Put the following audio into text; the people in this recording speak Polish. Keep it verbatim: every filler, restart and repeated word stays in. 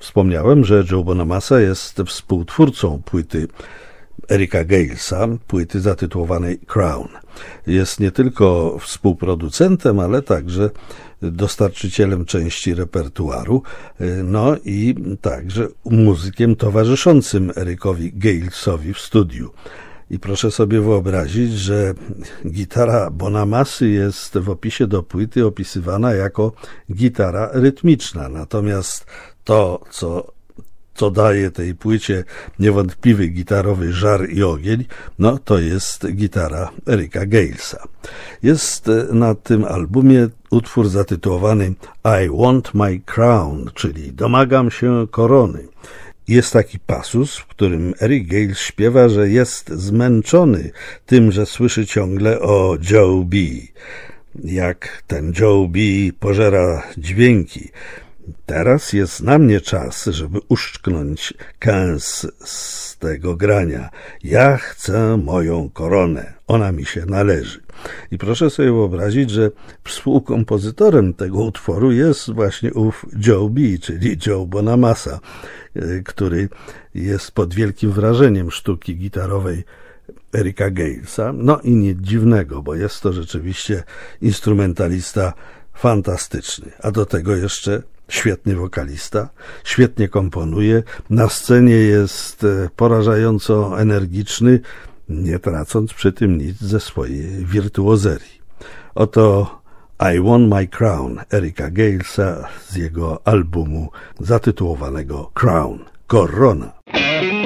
Wspomniałem, że Joe Bonamassa jest współtwórcą płyty Ericka Galesa, płyty zatytułowanej Crown. Jest nie tylko współproducentem, ale także dostarczycielem części repertuaru, no i także muzykiem towarzyszącym Erickowi Galesowi w studiu. I proszę sobie wyobrazić, że gitara Bonamassy jest w opisie do płyty opisywana jako gitara rytmiczna, natomiast to, co co daje tej płycie niewątpliwy gitarowy żar i ogień, no to jest gitara Ericka Galesa. Jest na tym albumie utwór zatytułowany I Want My Crown, czyli domagam się korony. Jest taki pasus, w którym Eric Gales śpiewa, że jest zmęczony tym, że słyszy ciągle o Joe B. Jak ten Joe B pożera dźwięki. Teraz jest na mnie czas, żeby uszczknąć kęs z tego grania. Ja chcę moją koronę. Ona mi się należy. I proszę sobie wyobrazić, że współkompozytorem tego utworu jest właśnie ów Joe B, czyli Joe Bonamassa, który jest pod wielkim wrażeniem sztuki gitarowej Ericka Galesa. No i nic dziwnego, bo jest to rzeczywiście instrumentalista fantastyczny. A do tego jeszcze świetny wokalista, świetnie komponuje, na scenie jest porażająco energiczny, nie tracąc przy tym nic ze swojej wirtuozerii. Oto I Want My Crown Ericka Galesa z jego albumu zatytułowanego Crown, Korona.